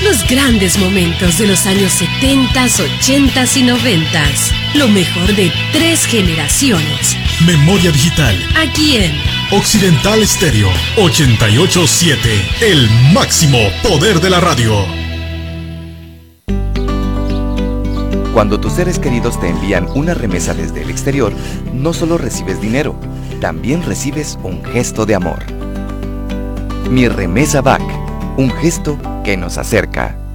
Los grandes momentos de los años 70, 80 y 90. Lo mejor de 3 generaciones. Memoria digital. Aquí en Occidental Estéreo 88.7. El máximo poder de la radio. Cuando tus seres queridos te envían una remesa desde el exterior, no solo recibes dinero, también recibes un gesto de amor. Mi Remesa Back, un gesto que nos acerca.